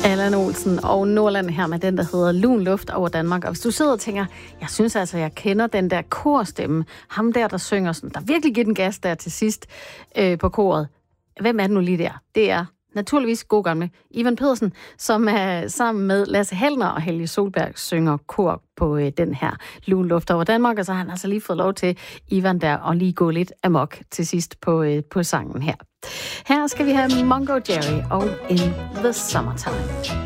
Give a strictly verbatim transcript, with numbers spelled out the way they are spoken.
Allan Olsen og Nordland her med den, der hedder Lun Luft over Danmark. Og hvis du sidder og tænker, jeg synes altså, jeg kender den der korstemme, ham der, der synger sådan, der virkelig giver den gas der til sidst øh, på koret. Hvem er det nu lige der? Det er naturligvis god gamle Ivan Pedersen, som er sammen med Lasse Hellner og Helge Solberg synger kor på øh, den her Lun Luft over Danmark. Og så har han altså lige fået lov til, Ivan der, at lige gå lidt amok til sidst på, øh, på sangen her. Her skal vi have Mungo Jerry og In the Summertime.